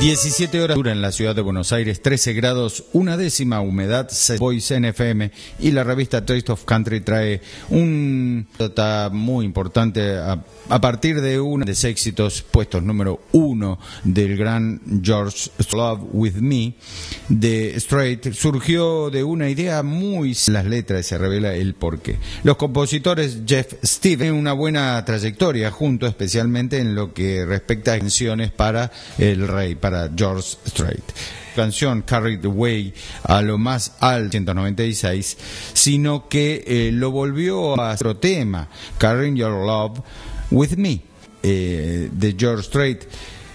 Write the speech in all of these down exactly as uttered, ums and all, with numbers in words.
diecisiete horas en la ciudad de Buenos Aires, trece grados, una décima humedad, Voice N F M y la revista Taste of Country trae un data muy importante a, a partir de uno de los éxitos puestos número uno del gran George Love With Me de Strait. Surgió de una idea muy las letras y se revela el porqué. Los compositores Jeff Stevens tienen una buena trayectoria juntos, especialmente en lo que respecta a canciones para el rey, para George Strait. Canción Carried Away a lo más alto, ciento noventa y seis, sino que eh, lo volvió a otro tema, Carrying Your Love With Me, eh, de George Strait.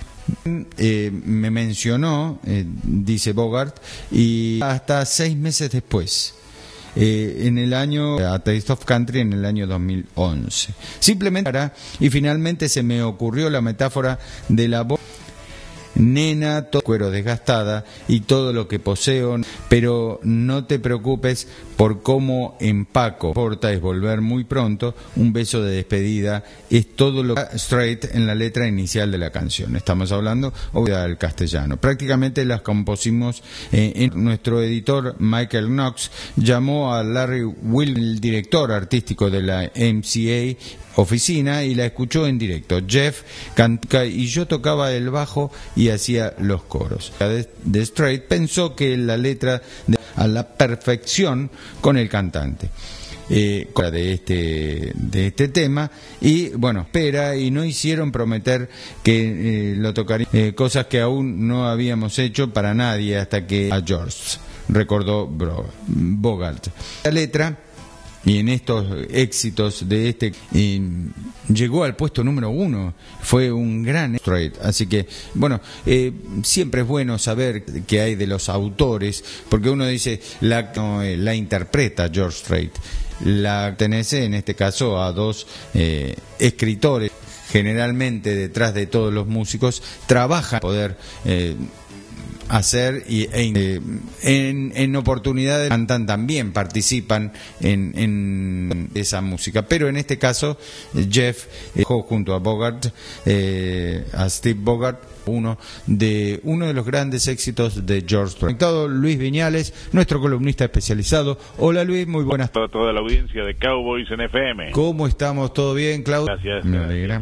Eh, me mencionó, eh, dice Bogart, y hasta seis meses después, eh, en el año, a Taste of Country en el año dos mil once. Simplemente, y finalmente se me ocurrió la metáfora de la voz. Nena, todo cuero desgastada y todo lo que poseo, pero no te preocupes por cómo empaco. Lo que importa es volver muy pronto. Un beso de despedida es todo lo que Strait en la letra inicial de la canción. Estamos hablando del castellano. Prácticamente las compusimos eh, en nuestro editor Michael Knox llamó a Larry Will, el director artístico de la M C A oficina, y la escuchó en directo. Jeff cantaba y yo tocaba el bajo y hacía los coros. De, de Strait pensó que la letra de, a la perfección con el cantante eh, de este de este tema, y bueno, espera, y no hicieron prometer que eh, lo tocaría, eh, cosas que aún no habíamos hecho para nadie hasta que a George, recordó Bro, Bogart. La letra, y en estos éxitos de este eh, llegó al puesto número uno, fue un gran Strait. Así que bueno, eh, siempre es bueno saber qué hay de los autores, porque uno dice la, no, eh, la interpreta George Strait, la pertenece en este caso a dos eh, escritores. Generalmente detrás de todos los músicos trabajan para poder eh, hacer y e, en, en oportunidades cantan también, participan en, en esa música, pero en este caso Jeff eh, junto a Bogart, eh, a Steve Bogart, uno de uno de los grandes éxitos de George Strait. Conectado Luis Viñales, nuestro columnista especializado. Hola Luis, muy buenas. Para toda la audiencia de Cowboys N F M. ¿Cómo estamos? ¿Todo bien, Claudio? Gracias. Me alegra.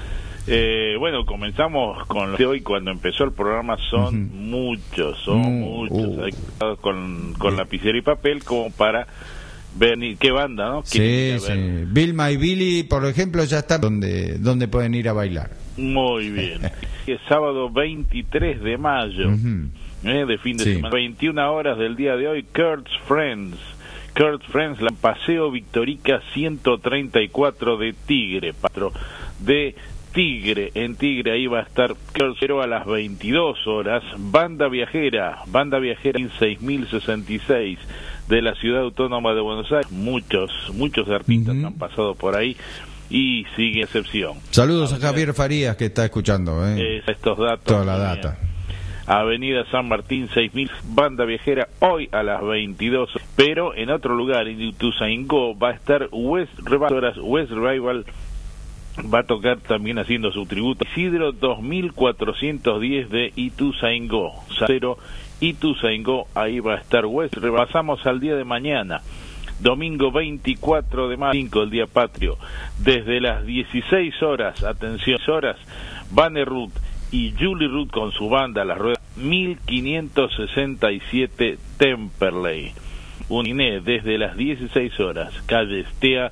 Eh, bueno, comenzamos con lo de hoy. Cuando empezó el programa son uh-huh. muchos, son uh, muchos, uh. con, con lapicero y papel como para ver qué banda, ¿no? Sí, sí. Vilma y Billy, por ejemplo, ya están donde, donde pueden ir a bailar. Muy bien. Es sábado veintitrés de mayo, uh-huh. eh, de fin de sí. semana, veintiuna horas del día de hoy, Kurt's Friends. Kurt's Friends, la Paseo Victorica ciento treinta y cuatro de Tigre, patro de Tigre, en Tigre, ahí va a estar pero a las veintidós horas, Banda Viajera, Banda Viajera seis mil sesenta y seis de la Ciudad Autónoma de Buenos Aires. Muchos, muchos artistas uh-huh. han pasado por ahí y sigue excepción. Saludos a, a Javier Farías que está escuchando. Eh. Estos datos. Toda la data. Avenida San Martín seis mil, Banda Viajera hoy a las veintidós, pero en otro lugar, en Ituzaingó, va a estar West Revival, West Revival va a tocar también haciendo su tributo. Isidro dos mil cuatrocientos diez de Ituzaingó, Cero Ituzaingó, ahí va a estar West. Repasamos al día de mañana, domingo veinticuatro de mayo, el día patrio, desde las dieciséis horas, atención, horas, Vanner Ruth y Julie Ruth con su banda Las Ruedas, mil quinientos sesenta y siete Temperley. Uniné desde las dieciséis horas, calle Estea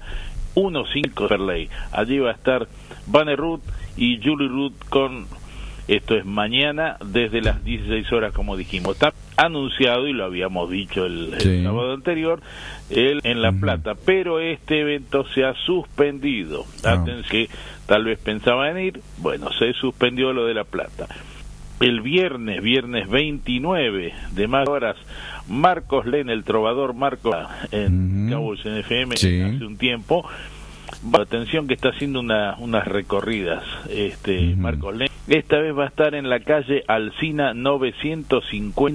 quince Temperley. Allí va a estar Vanner Ruth y Julie Ruth con, esto es mañana desde las dieciséis horas, como dijimos. Está anunciado, y lo habíamos dicho el, el sí. sábado anterior, el, en La Plata, uh-huh. pero este evento se ha suspendido. Oh. Atención, que tal vez pensaban ir, bueno, se suspendió lo de La Plata. El viernes, viernes veintinueve de mayo, horas, Marcos Len, el trovador Marcos, en uh-huh. Cowboys N F M, sí. hace un tiempo. Atención que está haciendo una, unas recorridas, este uh-huh. Marcos Len. Esta vez va a estar en la calle Alsina novecientos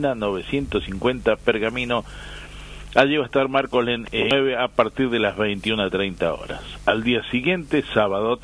cincuenta Pergamino. Allí va a estar Marcos Len eh, nueve a partir de las veintiuna treinta horas. Al día siguiente, sábado